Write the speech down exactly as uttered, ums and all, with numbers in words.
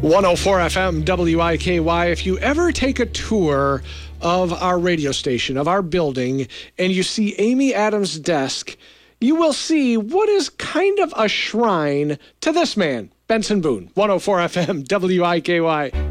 one oh four F M W I K Y. If you ever take a tour of our radio station, of our building, and you see Amy Adams' desk, you will see what is kind of a shrine to this man, Benson Boone. one oh four F M W I K Y.